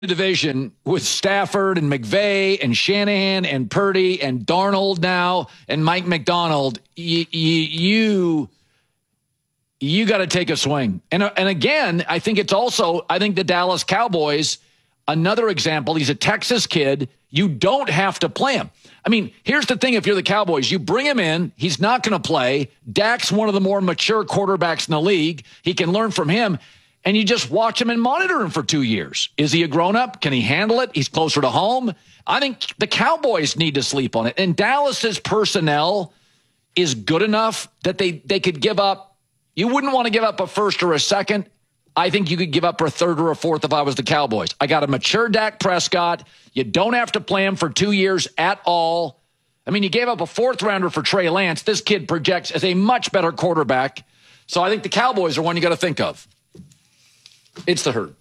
division with Stafford and McVay and Shanahan and Purdy and Darnold now and Mike McDonald, you got to take a swing. And again, I think the Dallas Cowboys, another example, he's a Texas kid. You don't have to play him. I mean, here's the thing. If you're the Cowboys, you bring him in. He's not going to play. Dak's one of the more mature quarterbacks in the league. He can learn from him. And you just watch him and monitor him for 2 years. Is he a grown-up? Can he handle it? He's closer to home. I think the Cowboys need to sleep on it. And Dallas's personnel is good enough that they could give up. You wouldn't want to give up a first or a second. I think you could give up a third or a fourth if I was the Cowboys. I got a mature Dak Prescott. You don't have to play him for 2 years at all. I mean, you gave up a fourth-rounder for Trey Lance. This kid projects as a much better quarterback. So I think the Cowboys are one you got to think of. It's the Herd.